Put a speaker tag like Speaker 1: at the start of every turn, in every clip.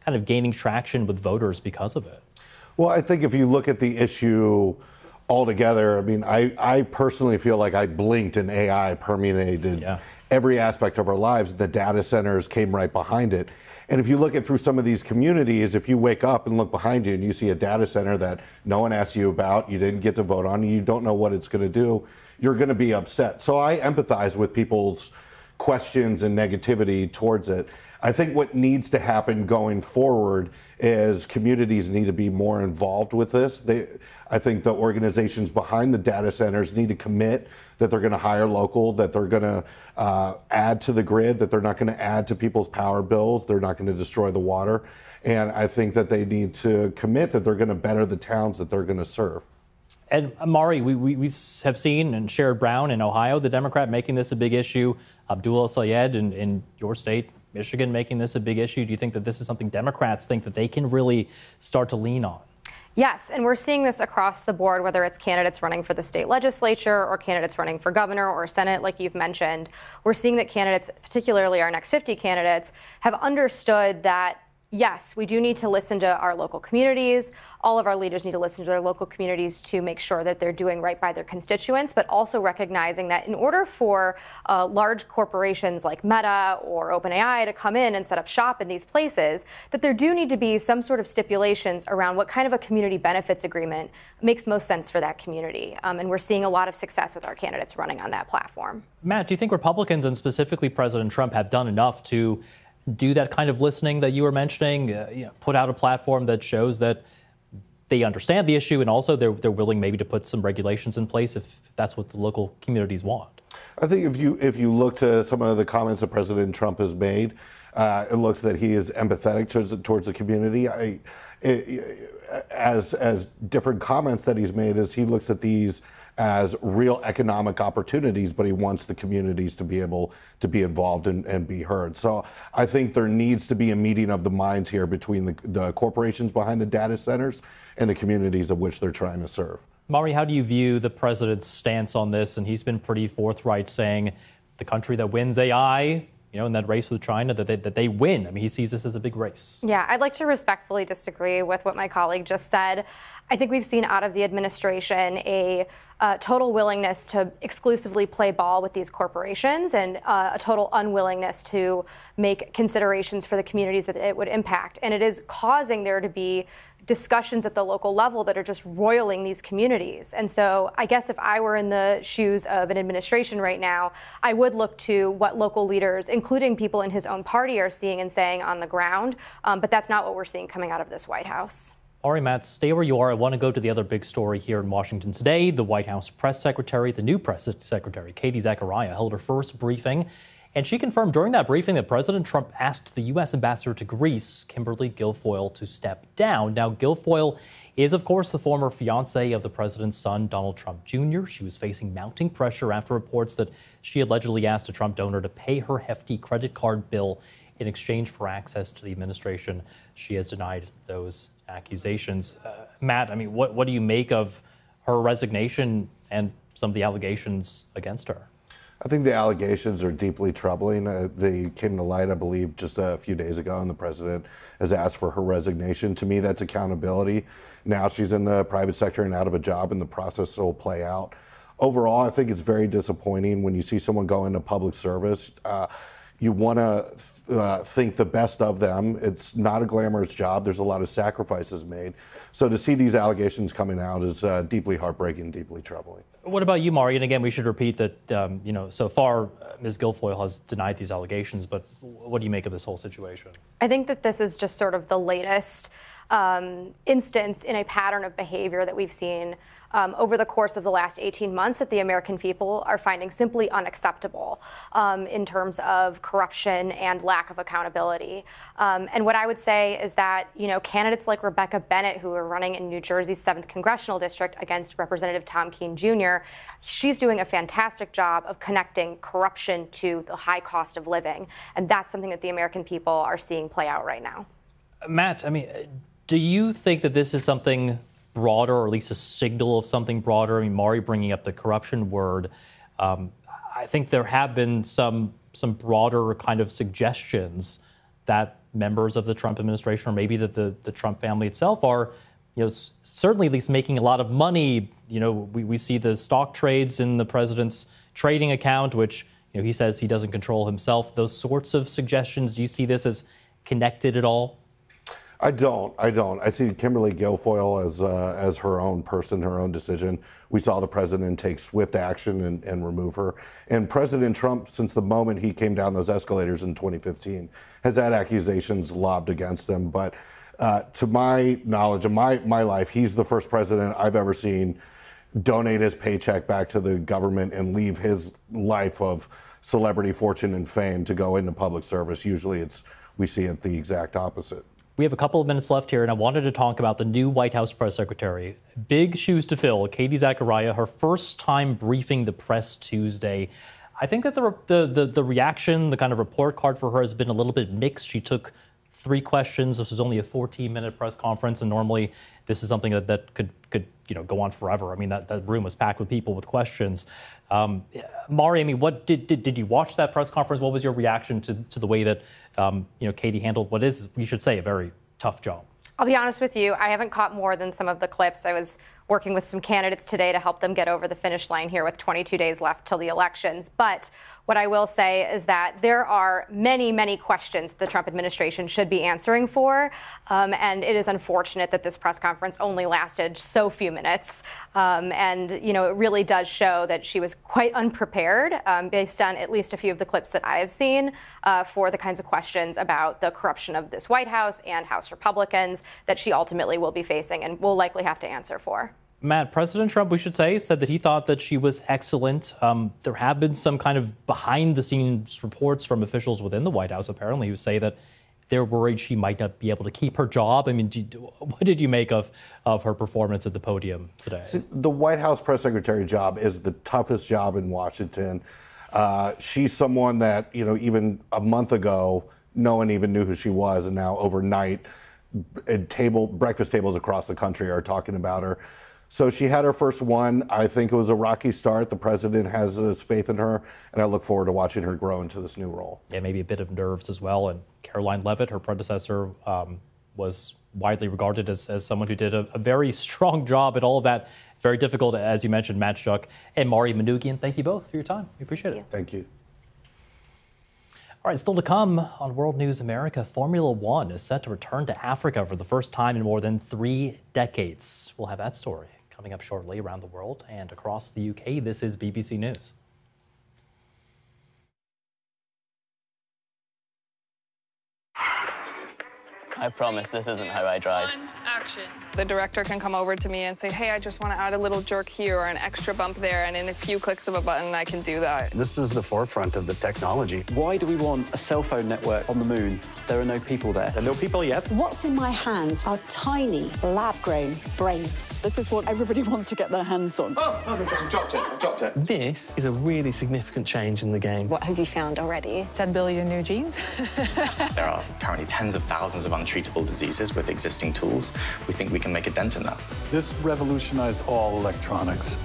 Speaker 1: kind of gaining traction with voters because of it.
Speaker 2: Well, I think if you look at the issue altogether, I mean, I personally feel like I blinked and AI permeated every aspect of our lives. The data centers came right behind it. And if you look at through some of these communities, if you wake up and look behind you and you see a data center that no one asked you about, you didn't get to vote on, and you don't know what it's going to do, you're going to be upset. So I empathize with people's questions and negativity towards it. I think what needs to happen going forward is communities need to be more involved with this. I think the organizations behind the data centers need to commit that they're going to hire local, that they're going to add to the grid, that they're not going to add to people's power bills, they're not going to destroy the water. And I think that they need to commit that they're going to better the towns that they're going to serve.
Speaker 1: And Mari, we have seen, and Sherrod Brown in Ohio, the Democrat, making this a big issue. Abdul El-Sayed in your state, Michigan, making this a big issue. Do you think that this is something Democrats think that they can really start to lean on?
Speaker 3: Yes, and we're seeing this across the board, whether it's candidates running for the state legislature or candidates running for governor or Senate, like you've mentioned. We're seeing that candidates, particularly our Next 50 candidates, have understood that yes, we do need to listen to our local communities. All of our leaders need to listen to their local communities to make sure that they're doing right by their constituents, but also recognizing that in order for large corporations like Meta or OpenAI to come in and set up shop in these places, that there do need to be some sort of stipulations around what kind of a community benefits agreement makes most sense for that community. And we're seeing a lot of success with our candidates running on that platform.
Speaker 1: Matt, do you think Republicans and specifically President Trump have done enough to do that kind of listening that you were mentioning, put out a platform that shows that they understand the issue and also they're willing maybe to put some regulations in place if that's what the local communities want?
Speaker 2: I think if you look to some of the comments that President Trump has made, it looks that he is empathetic towards the community. As different comments that he's made, as he looks at these as real economic opportunities, but he wants the communities to be able to be involved and be heard. So I think there needs to be a meeting of the minds here between the corporations behind the data centers and the communities of which they're trying to serve.
Speaker 1: Mari, how do you view the president's stance on this? And he's been pretty forthright saying the country that wins AI, in that race with China, that they win. I mean, he sees this as a big race.
Speaker 3: Yeah, I'd like to respectfully disagree with what my colleague just said. I think we've seen out of the administration a total willingness to exclusively play ball with these corporations and a total unwillingness to make considerations for the communities that it would impact. And it is causing there to be discussions at the local level that are just roiling these communities. And so I guess if I were in the shoes of an administration right now, I would look to what local leaders, including people in his own party, are seeing and saying on the ground. But that's not what we're seeing coming out of this White House.
Speaker 1: All right, Matt, stay where you are. I want to go to the other big story here in Washington today. The White House press secretary, the new press secretary, Katie Zachariah, held her first briefing. And she confirmed during that briefing that President Trump asked the U.S. ambassador to Greece, Kimberly Guilfoyle, to step down. Now, Guilfoyle is, of course, the former fiancée of the president's son, Donald Trump Jr. She was facing mounting pressure after reports that she allegedly asked a Trump donor to pay her hefty credit card bill in exchange for access to the administration. She has denied those accusations. Matt, I mean, what do you make of her resignation and some of the allegations against her?
Speaker 2: I think the allegations are deeply troubling. They came to light, I believe, just a few days ago, and the president has asked for her resignation. To me, that's accountability. Now she's in the private sector and out of a job, and the process will play out. Overall, I think it's very disappointing when you see someone go into public service. You want to think the best of them. It's not a glamorous job. There's a lot of sacrifices made. So to see these allegations coming out is deeply heartbreaking, deeply troubling.
Speaker 1: What about you, Mari? And again, we should repeat that, so far, Ms. Guilfoyle has denied these allegations, but what do you make of this whole situation?
Speaker 3: I think that this is just sort of the latest instance in a pattern of behavior that we've seen over the course of the last 18 months that the American people are finding simply unacceptable in terms of corruption and lack of accountability. And what I would say is that, candidates like Rebecca Bennett, who are running in New Jersey's 7th Congressional District against Representative Tom Kean Jr., she's doing a fantastic job of connecting corruption to the high cost of living. And that's something that the American people are seeing play out right now.
Speaker 1: Matt, I mean, do you think that this is something broader, or at least a signal of something broader? I mean, Mari bringing up the corruption word. I think there have been some broader kind of suggestions that members of the Trump administration, or maybe that the Trump family itself are, certainly at least making a lot of money. We see the stock trades in the president's trading account, which he says he doesn't control himself. Those sorts of suggestions, do you see this as connected at all?
Speaker 2: I don't. I see Kimberly Guilfoyle as her own person, her own decision. We saw the president take swift action and remove her. And President Trump, since the moment he came down those escalators in 2015, has had accusations lobbed against him. But to my knowledge, in my life, he's the first president I've ever seen donate his paycheck back to the government and leave his life of celebrity fortune and fame to go into public service. Usually we see it the exact opposite.
Speaker 1: We have a couple of minutes left here, and I wanted to talk about the new White House press secretary. Big shoes to fill. Katie Zachariah, her first time briefing the press Tuesday. I think that the reaction, the kind of report card for her has been a little bit mixed. She took 3 questions. This was only a 14-minute press conference, and normally this is something that could go on forever. I mean, that room was packed with people with questions. Mari, what did you watch that press conference? What was your reaction to the way that Katie handled what is, we should say, a very tough job?
Speaker 3: I'll be honest with you, I haven't caught more than some of the clips. I was working with some candidates today to help them get over the finish line here with 22 days left till the elections. But what I will say is that there are many, many questions the Trump administration should be answering for. And it is unfortunate that this press conference only lasted so few minutes. And it really does show that she was quite unprepared based on at least a few of the clips that I have seen for the kinds of questions about the corruption of this White House and House Republicans that she ultimately will be facing and will likely have to answer for.
Speaker 1: Matt, President Trump, we should say, said that he thought that she was excellent. There have been some kind of behind-the-scenes reports from officials within the White House, apparently, who say that they're worried she might not be able to keep her job. I mean, what did you make of her performance at the podium today?
Speaker 2: See, the White House press secretary job is the toughest job in Washington. She's someone that, even a month ago, no one even knew who she was, and now overnight, breakfast tables across the country are talking about her. So she had her first one. I think it was a rocky start. The president has his faith in her, and I look forward to watching her grow into this new role.
Speaker 1: Yeah, maybe a bit of nerves as well. And Caroline Leavitt, her predecessor, was widely regarded as someone who did a very strong job at all of that. Very difficult, as you mentioned, Matt Schuck and Mari Manoogian. Thank you both for your time. We appreciate it.
Speaker 2: Thank you.
Speaker 1: All right, still to come on World News America, Formula One is set to return to Africa for the first time in more than 3 decades. We'll have that story coming up shortly. Around the world and across the UK, this is BBC News.
Speaker 4: I promise this isn't how I drive.
Speaker 5: Action. The director can come over to me and say, hey, I just want to add a little jerk here or an extra bump there, and in a few clicks of a button, I can do that.
Speaker 6: This is the forefront of the technology. Why do we want a cell phone network on the moon? There are no people there. There are no people yet.
Speaker 7: What's in my hands are tiny, lab-grown brains.
Speaker 8: This is what everybody wants to get their hands on.
Speaker 6: Oh, I've dropped it.
Speaker 9: This is a really significant change in the game.
Speaker 10: What have you found already?
Speaker 8: 10 billion new genes.
Speaker 11: There are currently tens of thousands of untreatable diseases with existing tools. We think we can make a dent in that.
Speaker 6: This revolutionized all electronics.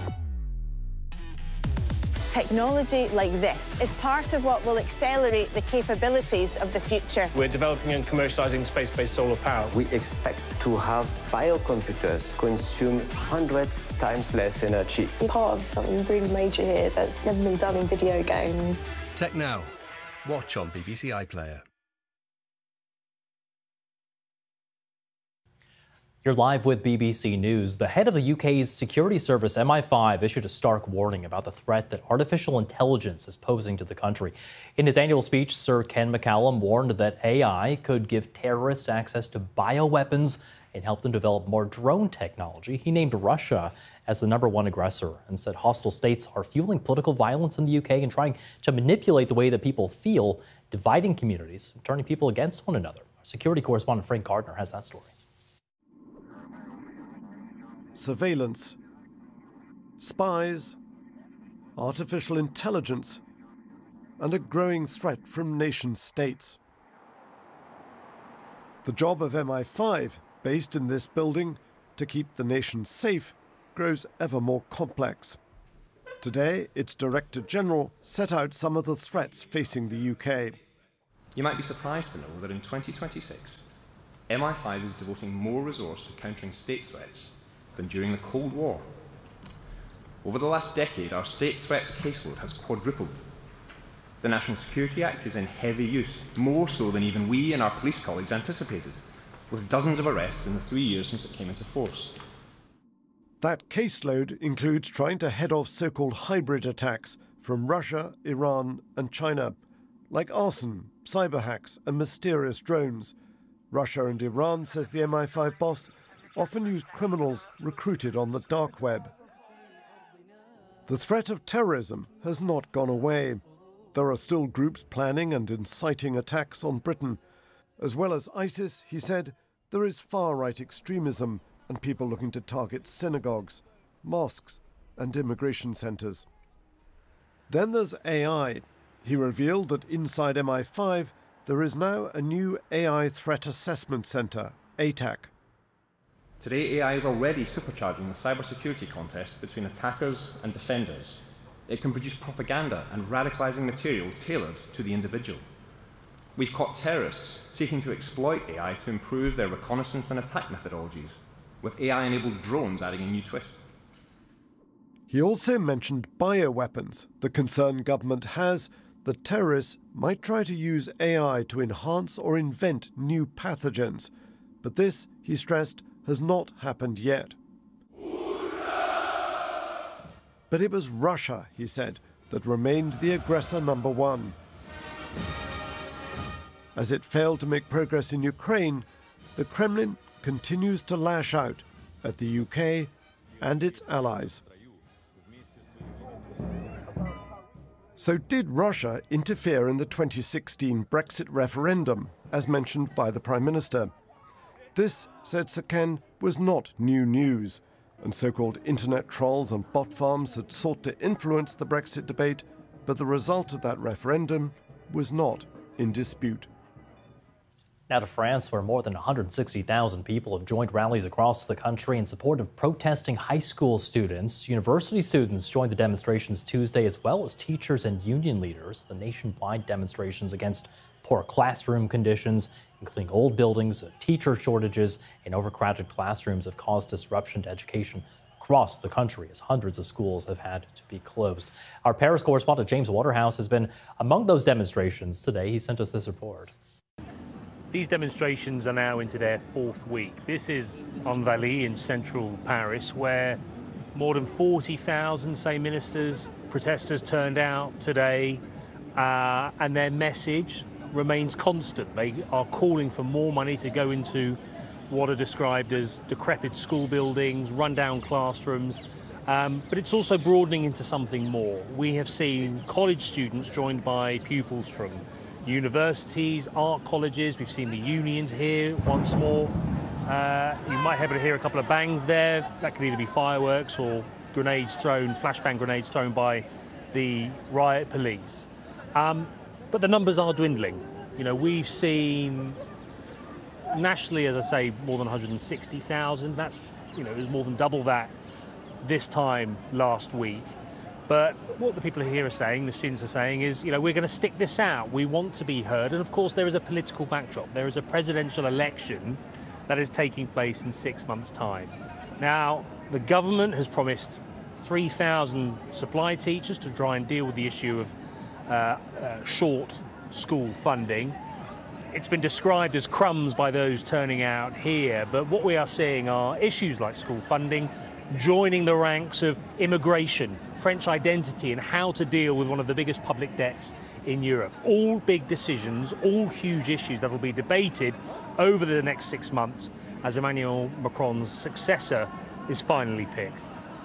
Speaker 12: Technology like this is part of what will accelerate the capabilities of the future.
Speaker 9: We're developing and commercializing space-based solar power.
Speaker 13: We expect to have biocomputers consume hundreds times less energy.
Speaker 10: I'm part of something really major here that's never been done in video games.
Speaker 14: Tech Now. Watch on BBC iPlayer.
Speaker 1: You're live with BBC News. The head of the UK's security service, MI5, issued a stark warning about the threat that artificial intelligence is posing to the country. In his annual speech, Sir Ken McCallum warned that AI could give terrorists access to bioweapons and help them develop more drone technology. He named Russia as the #1 aggressor and said hostile states are fueling political violence in the UK and trying to manipulate the way that people feel, dividing communities, turning people against one another. Our security correspondent Frank Gardner has that story.
Speaker 15: Surveillance, spies, artificial intelligence, and a growing threat from nation states. The job of MI5, based in this building to keep the nation safe, grows ever more complex. Today, its Director General set out some of the threats facing the UK.
Speaker 16: You might be surprised to know that in 2026, MI5 is devoting more resource to countering state threats than during the Cold War. Over the last decade, our state threats caseload has quadrupled. The National Security Act is in heavy use, more so than even we and our police colleagues anticipated, with dozens of arrests in the 3 years since it came into force.
Speaker 15: That caseload includes trying to head off so-called hybrid attacks from Russia, Iran and China, like arson, cyber hacks and mysterious drones. Russia and Iran, says the MI5 boss, often use criminals recruited on the dark web. The threat of terrorism has not gone away. There are still groups planning and inciting attacks on Britain. As well as ISIS, he said, there is far-right extremism and people looking to target synagogues, mosques and immigration centres. Then there's AI. He revealed that inside MI5 there is now a new AI Threat Assessment Centre, ATAC.
Speaker 16: Today, AI is already supercharging the cybersecurity contest between attackers and defenders. It can produce propaganda and radicalising material tailored to the individual. We've caught terrorists seeking to exploit AI to improve their reconnaissance and attack methodologies, with AI-enabled drones adding a new twist.
Speaker 15: He also mentioned bioweapons. The concern government has that terrorists might try to use AI to enhance or invent new pathogens. But this, he stressed, has not happened yet. But it was Russia, he said, that remained the aggressor number one. As it failed to make progress in Ukraine, the Kremlin continues to lash out at the UK and its allies. So did Russia interfere in the 2016 Brexit referendum, as mentioned by the Prime Minister? This, said Saken, was not new news, and so-called internet trolls and bot farms had sought to influence the Brexit debate, but the result of that referendum was not in dispute.
Speaker 1: Now to France, where more than 160,000 people have joined rallies across the country in support of protesting high school students. University students joined the demonstrations Tuesday, as well as teachers and union leaders. The nationwide demonstrations against poor classroom conditions, including old buildings, teacher shortages, and overcrowded classrooms have caused disruption to education across the country, as hundreds of schools have had to be closed. Our Paris correspondent James Waterhouse has been among those demonstrations today. He sent us this report.
Speaker 17: These demonstrations are now into their fourth week. This is Envaly in central Paris, where more than 40,000, say, ministers, protesters turned out today, and their message remains constant. They are calling for more money to go into what are described as decrepit school buildings, rundown classrooms, but it's also broadening into something more. We have seen college students joined by pupils from universities, art colleges. We've seen the unions here once more. You might be able to hear a couple of bangs there. That could either be fireworks or grenades thrown, flashbang grenades thrown by the riot police. But the numbers are dwindling. You know, we've seen nationally, as I say, more than 160,000. That's, you know, it was more than double that this time last week. But what the people here are saying, the students are saying, is, you know, we're going to stick this out. We want to be heard. And of course, there is a political backdrop. There is a presidential election that is taking place in 6 months' time. Now, the government has promised 3,000 supply teachers to try and deal with the issue of short school funding. It's been described as crumbs by those turning out here. But what we are seeing are issues like school funding, joining the ranks of immigration, French identity, and how to deal with one of the biggest public debts in Europe. All big decisions, all huge issues that will be debated over the next 6 months as Emmanuel Macron's successor is finally picked.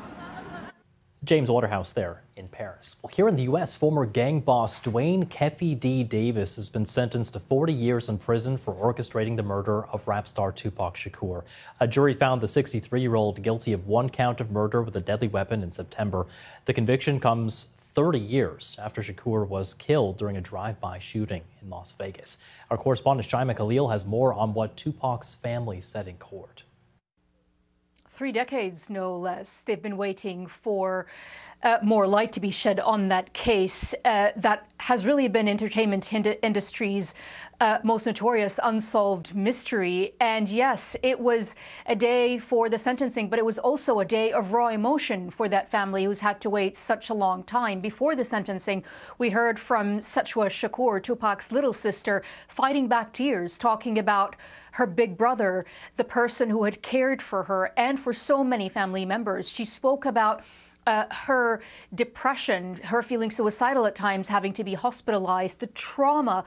Speaker 1: James Waterhouse there in Paris. Well, here in the U.S., former gang boss Dwayne Keffe D. Davis has been sentenced to 40 years in prison for orchestrating the murder of rap star Tupac Shakur. A jury found the 63-year-old guilty of one count of murder with a deadly weapon in September. The conviction comes 30 years after Shakur was killed during a drive-by shooting in Las Vegas. Our correspondent Shaima Khalil has more on what Tupac's family said in court.
Speaker 18: 3 decades, no less. They've been waiting for more light to be shed on that case that has really been entertainment industry's most notorious unsolved mystery. And yes, it was a day for the sentencing, but it was also a day of raw emotion for that family who's had to wait such a long time. Before the sentencing, we heard from Sachwa Shakur, Tupac's little sister, fighting back tears, talking about her big brother, the person who had cared for her and for so many family members. She spoke about her depression, her feeling suicidal at times, having to be hospitalized, the trauma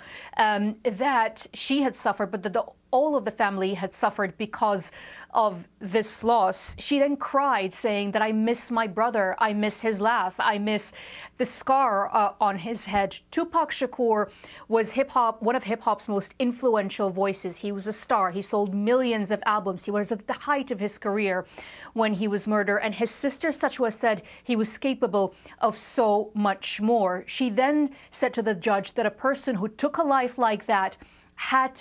Speaker 18: that she had suffered, but all of the family had suffered because of this loss. She then cried, saying that I miss my brother, I miss his laugh, I miss the scar on his head. Tupac Shakur was one of hip-hop's most influential voices. He was a star. He sold millions of albums. He was at the height of his career when he was murdered. And his sister Sachwa said he was capable of so much more. She then said to the judge that a person who took a life like that has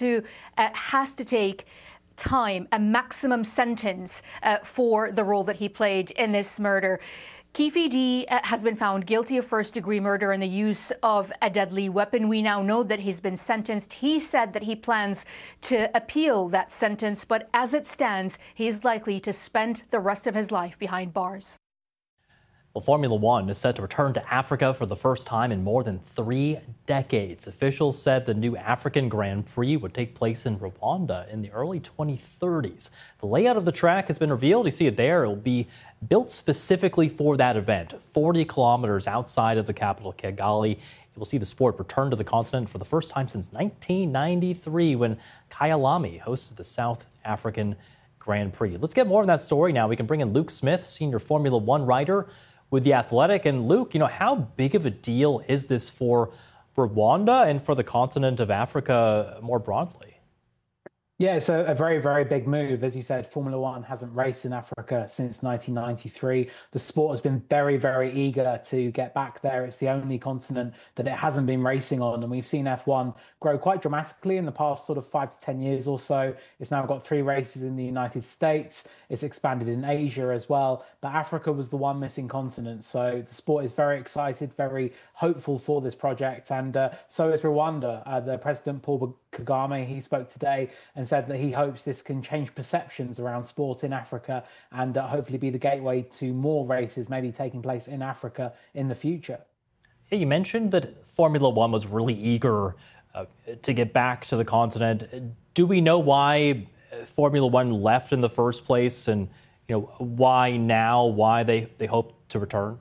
Speaker 18: to take time, a maximum sentence for the role that he played in this murder. Keffe D has been found guilty of first-degree murder and the use of a deadly weapon. We now know that he's been sentenced. He said that he plans to appeal that sentence, but as it stands, he is likely to spend the rest of his life behind bars.
Speaker 1: Well, Formula One is set to return to Africa for the first time in more than 3 decades. Officials said the new African Grand Prix would take place in Rwanda in the early 2030s. The layout of the track has been revealed. You see it there. It will be built specifically for that event, 40 kilometers outside of the capital, Kigali. You will see the sport return to the continent for the first time since 1993 when Kyalami hosted the South African Grand Prix. Let's get more on that story now. We can bring in Luke Smith, senior Formula One writer with The Athletic. And Luke, how big of a deal is this for Rwanda and for the continent of Africa more broadly?
Speaker 19: Yeah, it's a very, very big move. As you said, Formula One hasn't raced in Africa since 1993. The sport has been very, very eager to get back there. It's the only continent that it hasn't been racing on. And we've seen F1 grow quite dramatically in the past sort of 5 to 10 years or so. It's now got 3 races in the United States. It's expanded in Asia as well. But Africa was the one missing continent. So the sport is very excited, very hopeful for this project. And so is Rwanda. The President Paul Kagame, he spoke today and said that he hopes this can change perceptions around sport in Africa and hopefully be the gateway to more races maybe taking place in Africa in the future.
Speaker 1: Yeah, you mentioned that Formula One was really eager to get back to the continent. Do we know why Formula One left in the first place, and why now, why they hope to return?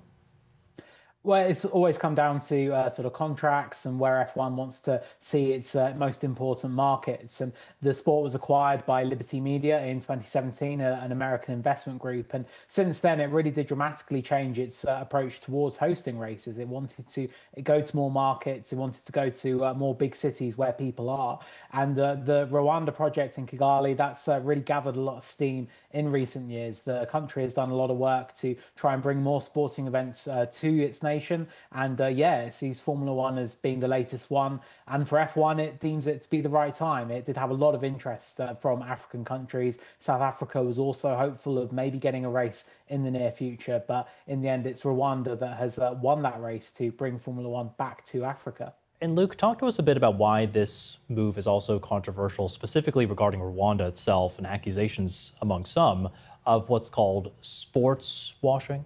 Speaker 19: Well, it's always come down to sort of contracts and where F1 wants to see its most important markets. And the sport was acquired by Liberty Media in 2017, an American investment group. And since then, it really did dramatically change its approach towards hosting races. It wanted to go to more markets. It wanted to go to more big cities where people are. And the Rwanda project in Kigali, that's really gathered a lot of steam in recent years. The country has done a lot of work to try and bring more sporting events to its nation. And it sees Formula One as being the latest one. And for F1, it deems it to be the right time. It did have a lot of interest from African countries. South Africa was also hopeful of maybe getting a race in the near future. But in the end, it's Rwanda that has won that race to bring Formula One back to Africa.
Speaker 1: And Luke, talk to us a bit about why this move is also controversial, specifically regarding Rwanda itself and accusations among some of what's called sports washing.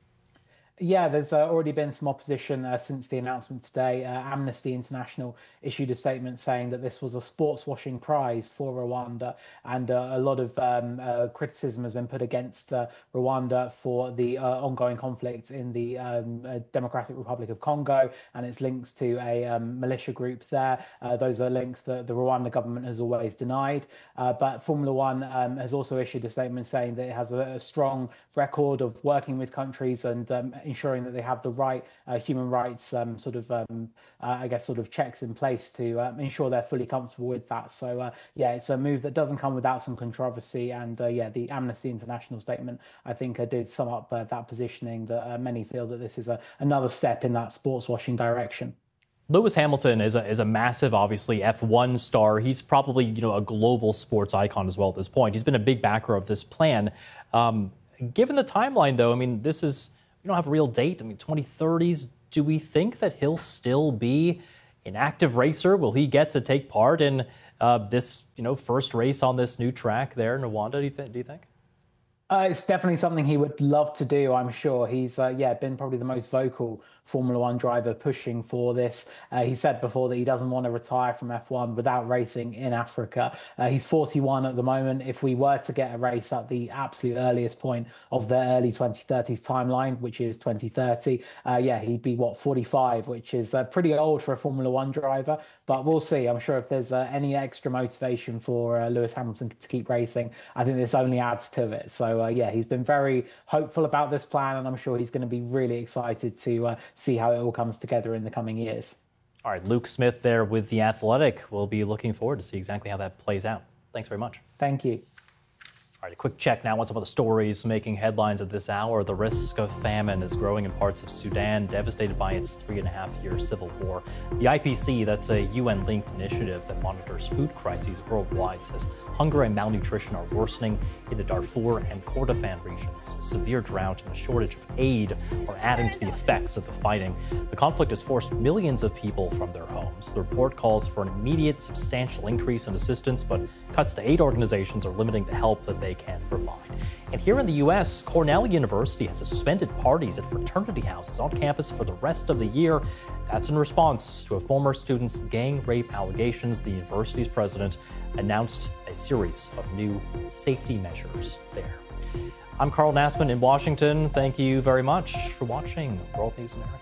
Speaker 19: Yeah, there's already been some opposition since the announcement today. Amnesty International issued a statement saying that this was a sports washing prize for Rwanda, and a lot of criticism has been put against Rwanda for the ongoing conflict in the Democratic Republic of Congo and its links to a militia group there. Those are links that the Rwanda government has always denied. But Formula One has also issued a statement saying that it has a strong record of working with countries and ensuring that they have the right human rights checks in place to ensure they're fully comfortable with that. So it's a move that doesn't come without some controversy. And the Amnesty International statement, I think, did sum up that positioning that many feel that this is another step in that sports washing direction.
Speaker 1: Lewis Hamilton is a massive, obviously, F1 star. He's probably a global sports icon as well at this point. He's been a big backer of this plan. Given the timeline, though, I mean, this is don't have a real date. I mean, 2030s. Do we think that he'll still be an active racer? Will he get to take part in this, first race on this new track there in Rwanda? Do you think?
Speaker 19: It's definitely something he would love to do, I'm sure. He's, been probably the most vocal Formula One driver pushing for this. He said before that he doesn't want to retire from F1 without racing in Africa. He's 41 at the moment. If we were to get a race at the absolute earliest point of the early 2030s timeline, which is 2030, he'd be, 45, which is pretty old for a Formula One driver. But we'll see. I'm sure if there's any extra motivation for Lewis Hamilton to keep racing, I think this only adds to it. So, he's been very hopeful about this plan, and I'm sure he's going to be really excited to see how it all comes together in the coming years.
Speaker 1: All right, Luke Smith there with The Athletic. We'll be looking forward to see exactly how that plays out. Thanks very much.
Speaker 19: Thank you.
Speaker 1: All right, a quick check now on some of the stories making headlines at this hour. The risk of famine is growing in parts of Sudan, devastated by its 3.5-year civil war. The IPC, that's a UN-linked initiative that monitors food crises worldwide, says hunger and malnutrition are worsening in the Darfur and Kordofan regions. Severe drought and a shortage of aid are adding to the effects of the fighting. The conflict has forced millions of people from their homes. The report calls for an immediate, substantial increase in assistance, but cuts to aid organizations are limiting the help that they can provide. And here in the U.S., Cornell University has suspended parties at fraternity houses on campus for the rest of the year. That's in response to a former student's gang rape allegations. The university's president announced a series of new safety measures there. I'm Carl Nassman in Washington. Thank you very much for watching World News America.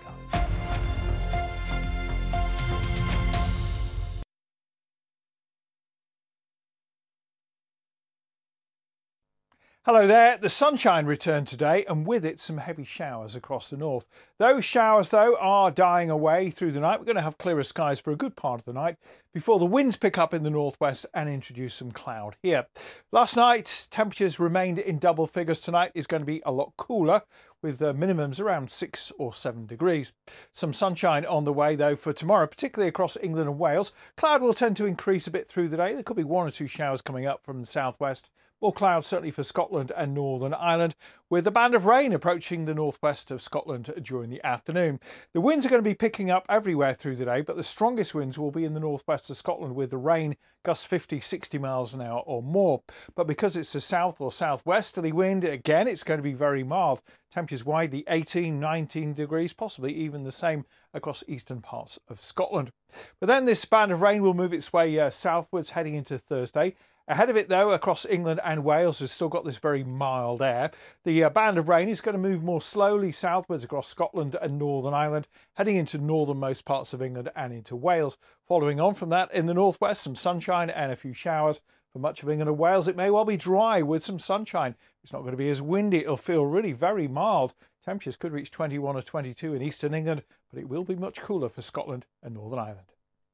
Speaker 20: Hello there. The sunshine returned today, and with it some heavy showers across the north. Those showers, though, are dying away through the night. We're going to have clearer skies for a good part of the night before the winds pick up in the northwest and introduce some cloud here. Last night, temperatures remained in double figures. Tonight is going to be a lot cooler, with minimums around 6 or 7 degrees. Some sunshine on the way, though, for tomorrow, particularly across England and Wales. Cloud will tend to increase a bit through the day. There could be 1 or 2 showers coming up from the southwest. More clouds certainly for Scotland and Northern Ireland, with a band of rain approaching the northwest of Scotland during the afternoon. The winds are going to be picking up everywhere through the day, but the strongest winds will be in the northwest of Scotland, with the rain gusts 50, 60 miles an hour or more. But because it's a south or southwesterly wind, again, it's going to be very mild. Temperatures widely 18, 19 degrees, possibly even the same across eastern parts of Scotland. But then this band of rain will move its way southwards heading into Thursday. Ahead of it, though, across England and Wales, has still got this very mild air. The band of rain is going to move more slowly southwards across Scotland and Northern Ireland, heading into northernmost parts of England and into Wales. Following on from that, in the northwest, some sunshine and a few showers. For much of England and Wales, it may well be dry with some sunshine. It's not going to be as windy. It'll feel really very mild. Temperatures could reach 21 or 22 in eastern England, but it will be much cooler for Scotland and Northern Ireland.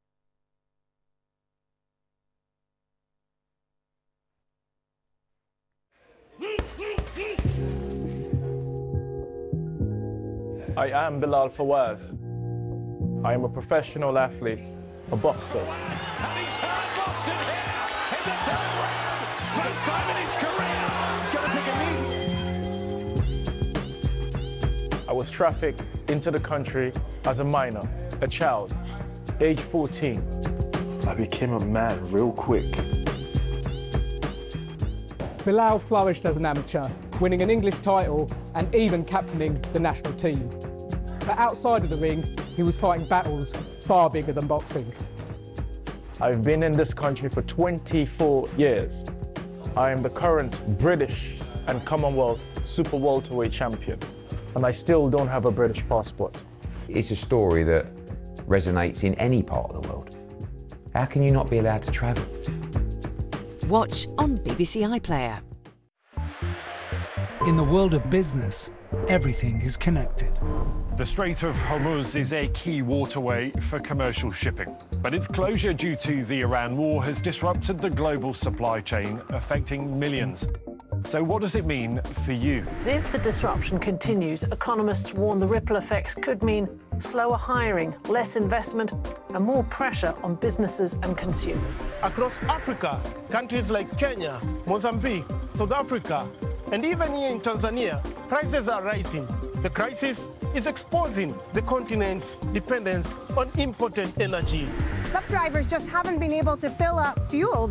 Speaker 21: I am Bilal Fawaz. I am a professional athlete, a boxer.
Speaker 22: And he's hurt Boston here in the third round. First time in his career. He's going to take a lead.
Speaker 21: I was trafficked into the country as a minor, a child, age 14.
Speaker 23: I became a man real quick.
Speaker 24: Bilal flourished as an amateur, winning an English title and even captaining the national team. But outside of the ring, he was fighting battles far bigger than boxing.
Speaker 21: I've been in this country for 24 years. I am the current British and Commonwealth Super Welterweight champion, and I still don't have a British passport.
Speaker 25: It's a story that resonates in any part of the world. How can you not be allowed to travel?
Speaker 26: Watch on BBC iPlayer.
Speaker 27: In the world of business, everything is connected.
Speaker 28: The Strait of Hormuz is a key waterway for commercial shipping, but its closure due to the Iran war has disrupted the global supply chain, affecting millions. So what does it mean for you?
Speaker 29: If the disruption continues, economists warn the ripple effects could mean slower hiring, less investment, and more pressure on businesses and consumers.
Speaker 30: Across Africa, countries like Kenya, Mozambique, South Africa, and even here in Tanzania, prices are rising. The crisis is exposing the continent's dependence on imported energies.
Speaker 2: Some drivers just haven't been able to fill up fuel.